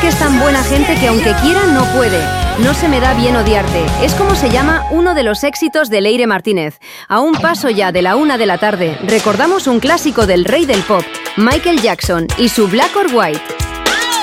que es tan buena gente que aunque quiera no puede. No se me da bien odiarte. Es como se llama uno de los éxitos de Leire Martínez. A un paso ya de la 1 de la tarde, recordamos un clásico del rey del pop, Michael Jackson, y su Black or White.